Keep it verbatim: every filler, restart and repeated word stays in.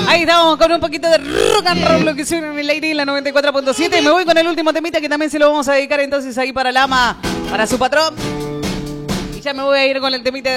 Ahí estamos con un poquito de rock and roll, lo que suena en el aire en la noventa y cuatro punto siete. Y me voy con el último temita que también se lo vamos a dedicar entonces ahí para Lama, para su patrón. Y ya me voy a ir con el temita de